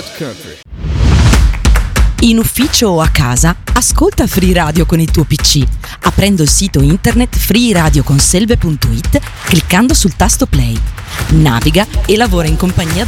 In ufficio o a casa, ascolta Free Radio con il tuo PC, aprendo il sito internet freeradioconselve.it, cliccando sul tasto play. Naviga e lavora in compagnia